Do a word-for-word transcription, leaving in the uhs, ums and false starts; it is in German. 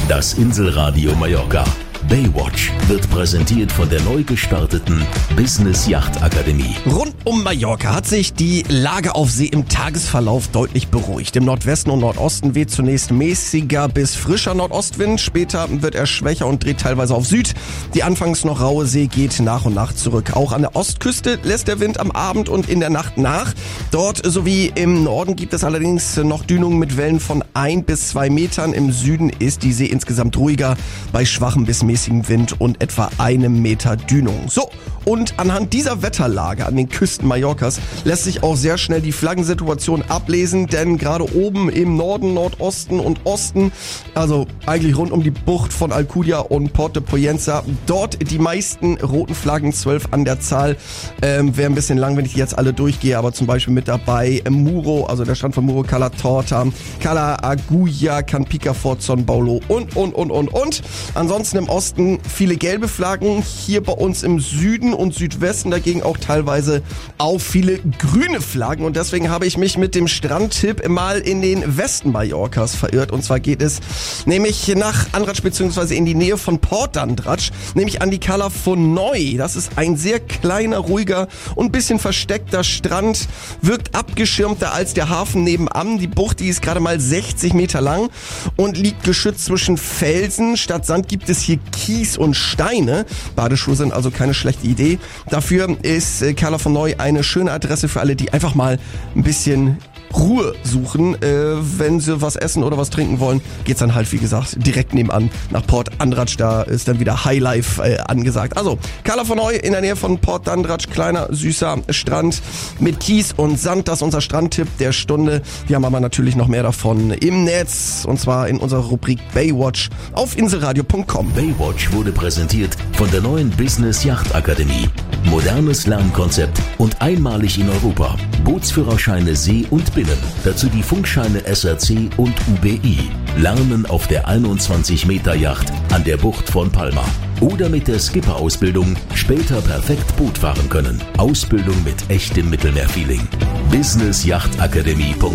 Das Inselradio Mallorca. Baywatch wird präsentiert von der neu gestarteten Business Yacht Akademie. Rund um Mallorca hat sich die Lage auf See im Tagesverlauf deutlich beruhigt. Im Nordwesten und Nordosten weht zunächst mäßiger bis frischer Nordostwind. Später wird er schwächer und dreht teilweise auf Süd. Die anfangs noch raue See geht nach und nach zurück. Auch an der Ostküste lässt der Wind am Abend und in der Nacht nach. Dort sowie im Norden gibt es allerdings noch Dünungen mit Wellen von ein bis zwei Metern. Im Süden ist die See insgesamt ruhiger bei schwachem bis mäßigem Wind und etwa einem Meter Dünung. So, und anhand dieser Wetterlage an den Küsten Mallorcas lässt sich auch sehr schnell die Flaggensituation ablesen, denn gerade oben im Norden, Nordosten und Osten, also eigentlich rund um die Bucht von Alcudia und Port de Pollença, dort die meisten roten Flaggen, zwölf an der Zahl. Ähm, wäre ein bisschen lang, wenn ich die jetzt alle durchgehe, aber zum Beispiel mit dabei Muro, also der Strand von Muro, Cala Torta, Cala Agulla, Canpica, Fort Son Paulo und, und, und, und, und. Ansonsten im Osten viele gelbe Flaggen, hier bei uns im Süden und Südwesten dagegen auch teilweise auch viele grüne Flaggen, und deswegen habe ich mich mit dem Strandtipp mal in den Westen Mallorcas verirrt, und zwar geht es nämlich nach Andratx bzw. in die Nähe von Port d'Andratx, nämlich an die Cala Fonoll. Das ist ein sehr kleiner, ruhiger und ein bisschen versteckter Strand, wirkt abgeschirmter als der Hafen nebenan. Die Bucht, die ist gerade mal sechzig Meter lang und liegt geschützt zwischen Felsen. Statt Sand gibt es hier Kies und Steine. Badeschuhe sind also keine schlechte Idee. Dafür ist Cala Fonoll eine schöne Adresse für alle, die einfach mal ein bisschen Ruhe suchen. Äh, wenn sie was essen oder was trinken wollen, geht's dann halt, wie gesagt, direkt nebenan nach Port d'Andratx. Da ist dann wieder Highlife äh, angesagt. Also, Cala Fonoll in der Nähe von Port d'Andratx, kleiner, süßer Strand mit Kies und Sand. Das ist unser Strandtipp der Stunde. Wir haben aber natürlich noch mehr davon im Netz, und zwar in unserer Rubrik Baywatch auf inselradio punkt com. Baywatch wurde präsentiert von der neuen Business Yacht Akademie. Modernes Lernkonzept und einmalig in Europa. Bootsführerscheine See und Binnen. Dazu die Funkscheine S R C und U B I. Lernen auf der einundzwanzig Meter Yacht an der Bucht von Palma. Oder mit der Skipper-Ausbildung später perfekt Boot fahren können. Ausbildung mit echtem Mittelmeerfeeling. business yacht akademie punkt com